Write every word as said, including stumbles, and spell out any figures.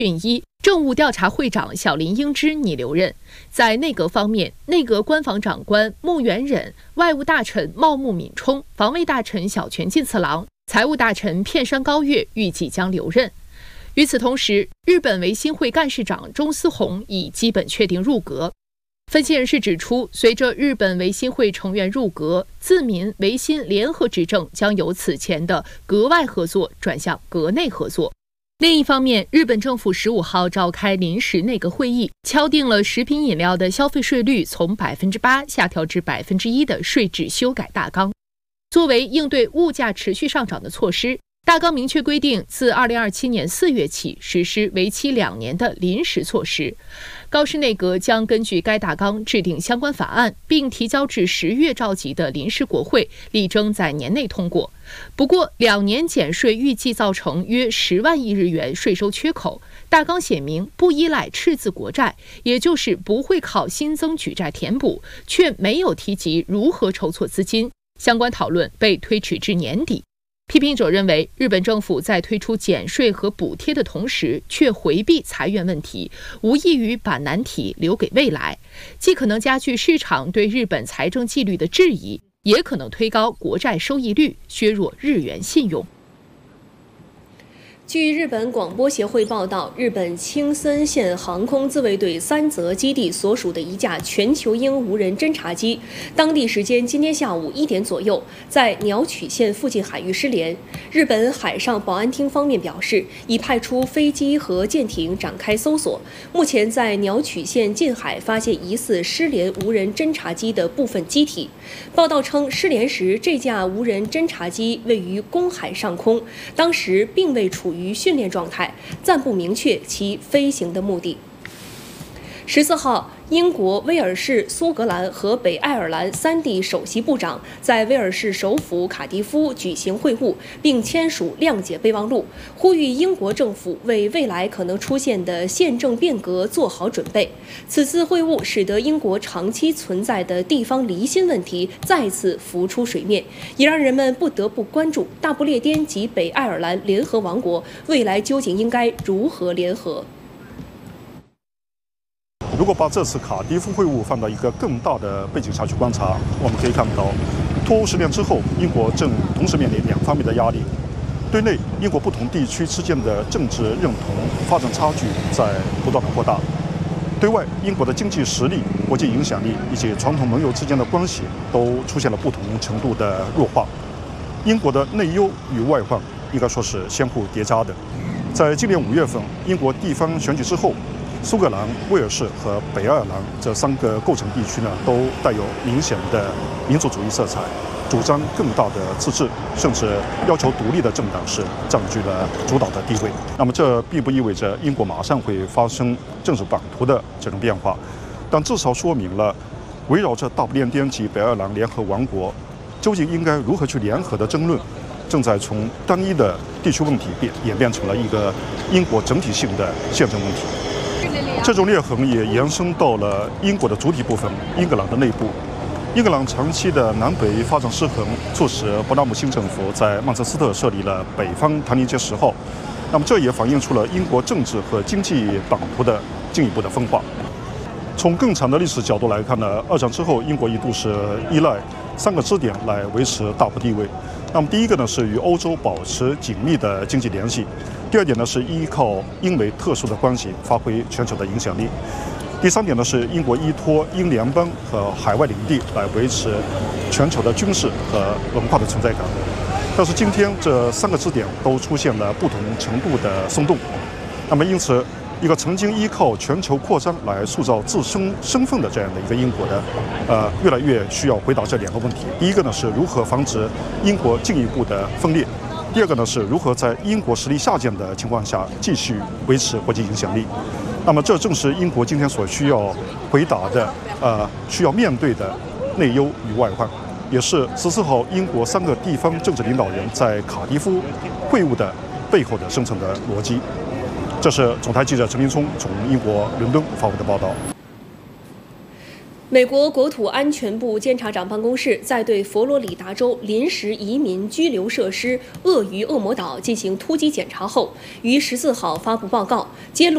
讯一，政务调查会长小林英之拟留任。在内阁方面，内阁官房长官穆元忍、外务大臣茂木敏充、防卫大臣小泉进次郎、财务大臣片山高月预计将留任。与此同时，日本维新会干事长中司宏已基本确定入阁。分析人士指出，随着日本维新会成员入阁，自民维新联合执政将由此前的阁外合作转向阁内合作。另一方面，日本政府十五号召开临时内阁会议，敲定了食品饮料的消费税率从百分之八下调至百分之一的税制修改大纲。作为应对物价持续上涨的措施，大纲明确规定，自二零二七年四月起实施为期两年的临时措施。高市内阁将根据该大纲制定相关法案，并提交至十月召集的临时国会，力争在年内通过。不过，两年减税预计造成约十万亿日元税收缺口。大纲写明不依赖赤字国债，也就是不会靠新增举债填补，却没有提及如何筹措资金。相关讨论被推迟至年底。批评者认为，日本政府在推出减税和补贴的同时，却回避裁员问题，无异于把难题留给未来，既可能加剧市场对日本财政纪律的质疑，也可能推高国债收益率，削弱日元信用。 据日本广播协会报道，日本青森县航空自卫队三泽基地所属的一架全球鹰无人侦察机，当地时间今天下午一点左右，在鸟取县附近海域失联。日本海上保安厅方面表示，已派出飞机和舰艇展开搜索，目前在鸟取县近海发现疑似失联无人侦察机的部分机体。报道称，失联时这架无人侦察机位于公海上空，当时并未处于于训练状态，暂不明确其飞行的目的。十四号，英国、威尔士、苏格兰和北爱尔兰三地首席部长在威尔士首府卡迪夫举行会晤，并签署谅解备忘录，呼吁英国政府为未来可能出现的宪政变革做好准备。此次会晤使得英国长期存在的地方离心问题再次浮出水面，也让人们不得不关注大不列颠及北爱尔兰联合王国未来究竟应该如何联合。 如果把这次卡迪夫会晤放到一个更大的背景下去观察，我们可以看到，脱欧十年之后，英国正同时面临两方面的压力。对内，英国不同地区之间的政治认同、发展差距在不断的扩大；对外，英国的经济实力、国际影响力以及传统盟友之间的关系都出现了不同程度的弱化。英国的内忧与外患应该说是相互叠加的。在今年五月份，英国地方选举之后，苏格兰、威尔士和北爱尔兰这三个构成地区呢，都带有明显的民族主义色彩，主张更大的自治，甚至要求独立的政党是占据了主导的地位。那么这并不意味着英国马上会发生政治版图的这种变化，但至少说明了围绕着大不列颠及北爱尔兰联合王国究竟应该如何去联合的争论，正在从单一的地区问题变演变成了一个英国整体性的宪政问题。这种裂痕也延伸到了英国的主体部分英格兰的内部。英格兰长期的南北发展失衡，促使伯纳姆新政府在曼彻斯特设立了北方唐宁街十号。那么这也反映出了英国政治和经济版图的进一步的分化。从更长的历史角度来看呢，二战之后，英国一度是依赖三个支点来维持大国地位。那么第一个呢，是与欧洲保持紧密的经济联系；第二点呢，是依靠英美特殊的关系发挥全球的影响力；第三点呢，是英国依托英联邦和海外领地来维持全球的军事和文化的存在感。但是今天这三个支点都出现了不同程度的松动，那么因此，一个曾经依靠全球扩张来塑造自身身份的这样的一个英国的，呃，越来越需要回答这两个问题。第一个呢，是如何防止英国进一步的分裂；第二个呢，是如何在英国实力下降的情况下继续维持国际影响力。那么这正是英国今天所需要回答的，呃，需要面对的内忧与外患，也是十四号英国三个地方政治领导人在卡迪夫会晤的背后的深层的逻辑。这是总台记者陈明聪从英国伦敦发回的报道。 美国国土安全部监察长办公室在对佛罗里达州临时移民居留设施鳄鱼恶魔岛进行突击检查后，于十四号发布报告，揭露